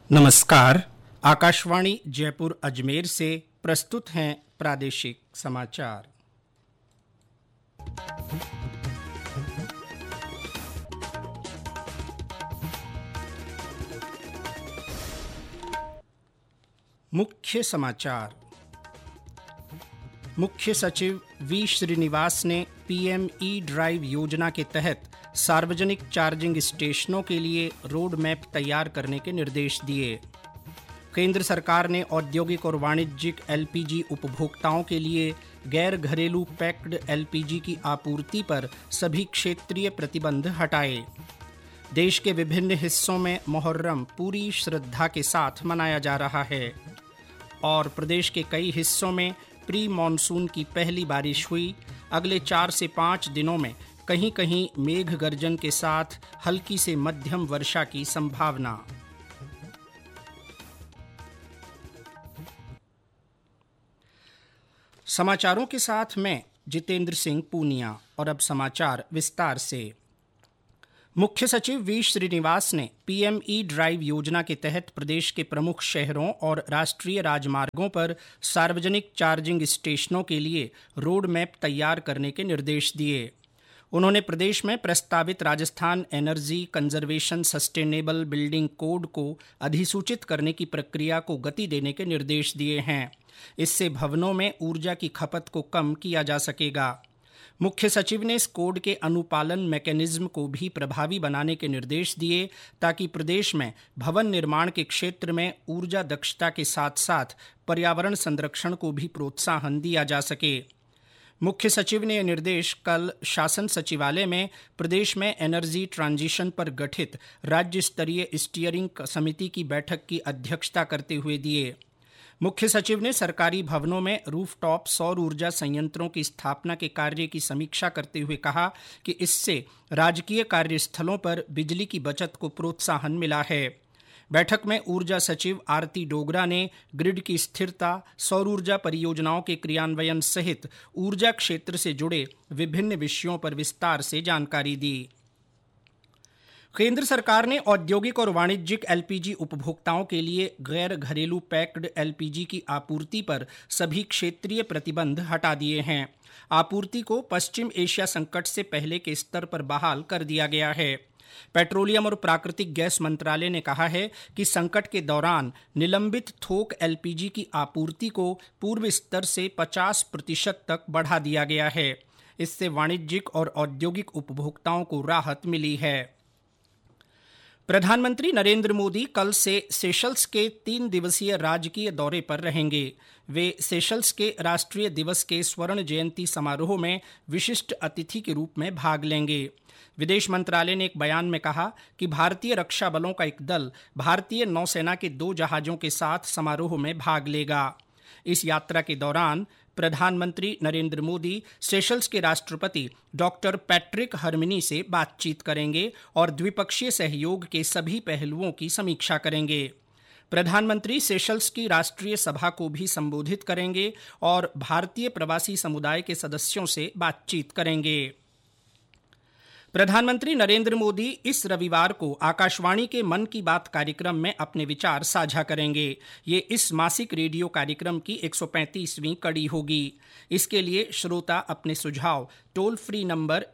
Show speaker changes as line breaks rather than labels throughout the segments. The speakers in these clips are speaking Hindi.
नमस्कार। आकाशवाणी जयपुर अजमेर से प्रस्तुत हैं प्रादेशिक समाचार। मुख्य समाचार। मुख्य सचिव वी श्रीनिवास ने पीएमई ड्राइव योजना के तहत सार्वजनिक चार्जिंग स्टेशनों के लिए रोड मैप तैयार करने के निर्देश दिए। केंद्र सरकार ने औद्योगिक और वाणिज्यिक एलपीजी उपभोक्ताओं के लिए गैर घरेलू पैक्ड एलपीजी की आपूर्ति पर सभी क्षेत्रीय प्रतिबंध हटाए। देश के विभिन्न हिस्सों में मुहर्रम पूरी श्रद्धा के साथ मनाया जा रहा है और प्रदेश के कई हिस्सों में प्री मानसून की पहली बारिश हुई। अगले 4 से 5 दिनों में कहीं कहीं मेघ गर्जन के साथ हल्की से मध्यम वर्षा की संभावना। समाचारों के साथ मैं जितेंद्र सिंह पूनिया। और अब समाचार विस्तार से। मुख्य सचिव वी श्रीनिवास ने पीएमई ड्राइव योजना के तहत प्रदेश के प्रमुख शहरों और राष्ट्रीय राजमार्गों पर सार्वजनिक चार्जिंग स्टेशनों के लिए रोड मैप तैयार करने के निर्देश दिए। उन्होंने प्रदेश में प्रस्तावित Rajasthan energy conservation sustainable building code को अधिसूचित करने की प्रक्रिया को गति देने के निर्देश दिए हैं। इससे भवनों में ऊर्जा की खपत को कम किया जा सकेगा। मुख्य सचिव ने इस कोड के अनुपालन मैकेनिज्म को भी प्रभावी बनाने के निर्देश दिए ताकि प्रदेश में भवन निर्माण के क्षेत्र में ऊर्जा दक्षता के साथ साथ पर्यावरण संरक्षण को भी प्रोत्साहन दिया जा सके। मुख्य सचिव ने यह निर्देश कल शासन सचिवालय में प्रदेश में एनर्जी ट्रांजिशन पर गठित राज्य स्तरीय स्टीयरिंग समिति की बैठक की अध्यक्षता करते हुए दिए। मुख्य सचिव ने सरकारी भवनों में रूफटॉप सौर ऊर्जा संयंत्रों की स्थापना के कार्य की समीक्षा करते हुए कहा कि इससे राजकीय कार्यस्थलों पर बिजली की बचत को प्रोत्साहन मिला है। बैठक में ऊर्जा सचिव आरती डोगरा ने ग्रिड की स्थिरता, सौर ऊर्जा परियोजनाओं के क्रियान्वयन सहित ऊर्जा क्षेत्र से जुड़े विभिन्न विषयों पर विस्तार से जानकारी दी। केंद्र सरकार ने औद्योगिक और वाणिज्यिक एलपीजी उपभोक्ताओं के लिए गैर घरेलू पैक्ड एलपीजी की आपूर्ति पर सभी क्षेत्रीय प्रतिबंध हटा दिए हैं। आपूर्ति को पश्चिम एशिया संकट से पहले के स्तर पर बहाल कर दिया गया है। पेट्रोलियम और प्राकृतिक गैस मंत्रालय ने कहा है कि संकट के दौरान निलंबित थोक एलपीजी की आपूर्ति को पूर्व स्तर से 50% तक बढ़ा दिया गया है। इससे वाणिज्यिक और औद्योगिक उपभोक्ताओं को राहत मिली है। प्रधानमंत्री नरेंद्र मोदी कल से सेशल्स के 3 दिवसीय राजकीय दौरे पर रहेंगे। वे सेशल्स के राष्ट्रीय दिवस के स्वर्ण जयंती समारोह में विशिष्ट अतिथि के रूप में भाग लेंगे। विदेश मंत्रालय ने एक बयान में कहा कि भारतीय रक्षा बलों का एक दल भारतीय नौसेना के 2 जहाजों के साथ समारोह में भाग लेगा। इस यात्रा के दौरान प्रधानमंत्री नरेंद्र मोदी सेशल्स के राष्ट्रपति डॉक्टर पैट्रिक हरमिनी से बातचीत करेंगे और द्विपक्षीय सहयोग के सभी पहलुओं की समीक्षा करेंगे। प्रधानमंत्री सेशल्स की राष्ट्रीय सभा को भी संबोधित करेंगे और भारतीय प्रवासी समुदाय के सदस्यों से बातचीत करेंगे। प्रधानमंत्री नरेंद्र मोदी इस रविवार को आकाशवाणी के मन की बात कार्यक्रम में अपने विचार साझा करेंगे। ये इस मासिक रेडियो कार्यक्रम की 135वीं कड़ी होगी। इसके लिए श्रोता अपने सुझाव टोल फ्री नंबर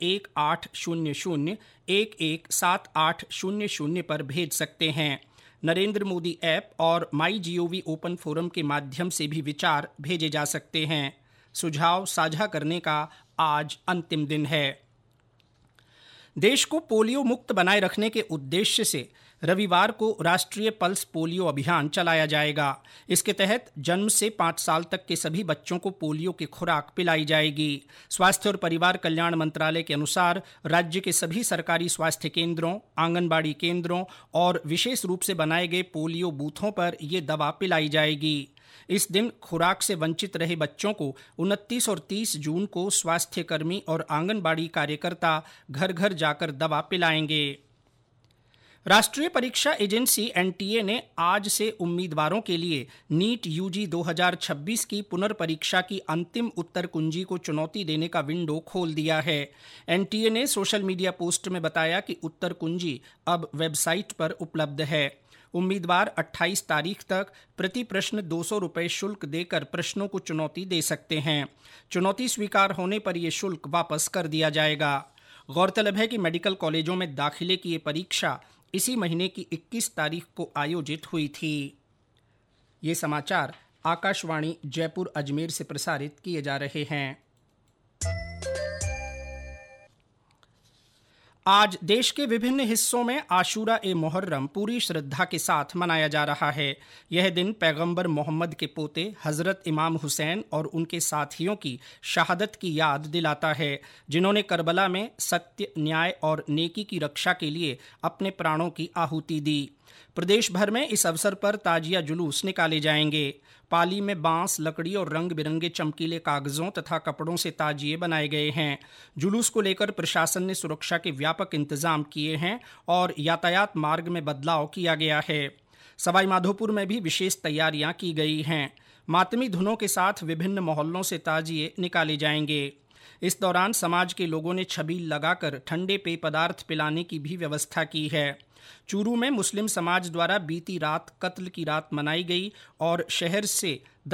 1800-117800 पर भेज सकते हैं। नरेंद्र मोदी ऐप और माईजीओवी ओपन फोरम के माध्यम से भी विचार भेजे जा सकते हैं। सुझाव साझा करने का आज अंतिम दिन है। देश को पोलियो मुक्त बनाए रखने के उद्देश्य से रविवार को राष्ट्रीय पल्स पोलियो अभियान चलाया जाएगा। इसके तहत जन्म से 5 साल तक के सभी बच्चों को पोलियो की खुराक पिलाई जाएगी। स्वास्थ्य और परिवार कल्याण मंत्रालय के अनुसार राज्य के सभी सरकारी स्वास्थ्य केंद्रों, आंगनबाड़ी केंद्रों और विशेष रूप से बनाए गए पोलियो बूथों पर ये दवा पिलाई जाएगी। इस दिन खुराक से वंचित रहे बच्चों को 29 और 30 जून को स्वास्थ्यकर्मी और आंगनबाड़ी कार्यकर्ता घर घर जाकर दवा पिलाएंगे। राष्ट्रीय परीक्षा एजेंसी एनटीए ने आज से उम्मीदवारों के लिए नीट यूजी 2026 की पुनर्परीक्षा की अंतिम उत्तर कुंजी को चुनौती देने का विंडो खोल दिया है। एनटीए ने सोशल मीडिया पोस्ट में बताया कि उत्तर कुंजी अब वेबसाइट पर उपलब्ध है। उम्मीदवार 28 तारीख तक प्रति प्रश्न 200 रुपये शुल्क देकर प्रश्नों को चुनौती दे सकते हैं। चुनौती स्वीकार होने पर यह शुल्क वापस कर दिया जाएगा। गौरतलब है कि मेडिकल कॉलेजों में दाखिले की ये परीक्षा इसी महीने की 21 तारीख को आयोजित हुई थी। ये समाचार आकाशवाणी जयपुर अजमेर से प्रसारित किए जा रहे हैं। आज देश के विभिन्न हिस्सों में आशूरा ए मुहर्रम पूरी श्रद्धा के साथ मनाया जा रहा है। यह दिन पैगंबर मोहम्मद के पोते हजरत इमाम हुसैन और उनके साथियों की शहादत की याद दिलाता है, जिन्होंने करबला में सत्य, न्याय और नेकी की रक्षा के लिए अपने प्राणों की आहुति दी। प्रदेश भर में इस अवसर पर ताजिया जुलूस निकाले जाएंगे। पाली में बांस, लकड़ी और रंग बिरंगे चमकीले कागजों तथा कपड़ों से ताजिए बनाए गए हैं। जुलूस को लेकर प्रशासन ने सुरक्षा के व्यापक इंतजाम किए हैं और यातायात मार्ग में बदलाव किया गया है। सवाई माधोपुर में भी विशेष तैयारियां की गई हैं। मातमी धुनों के साथ विभिन्न मोहल्लों से ताजिए निकाले जाएंगे। इस दौरान समाज के लोगों ने छबील लगाकर ठंडे पेय पदार्थ पिलाने की भी व्यवस्था की है। चूरू में मुस्लिम समाज द्वारा बीती रात कत्ल की रात मनाई गई और शहर से